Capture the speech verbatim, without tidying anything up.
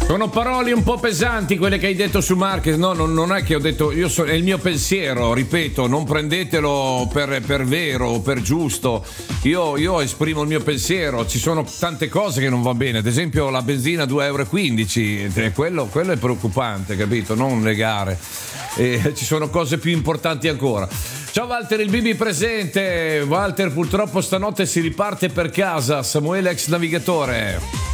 Sono parole un po' pesanti quelle che hai detto su Marquez. No, non, non è che ho detto, io so, è il mio pensiero, ripeto, non prendetelo per, per vero o per giusto. Io, io esprimo il mio pensiero. Ci sono tante cose che non va bene, ad esempio la benzina due virgola quindici euro, quello, quello è preoccupante, capito? Non le gare. E ci sono cose più importanti ancora. Ciao Walter, il Bibi presente. Walter, purtroppo stanotte si riparte per casa. Samuele, ex navigatore.